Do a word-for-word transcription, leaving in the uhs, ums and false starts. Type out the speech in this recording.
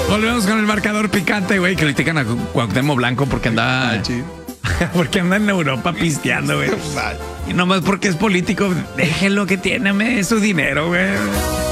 Volvemos con el marcador picante, güey. Critican a Cuauhtémoc Blanco porque anda... Porque anda en Europa pisteando, güey. Y nomás porque es político, déjenlo que tiene, me, es su dinero, güey.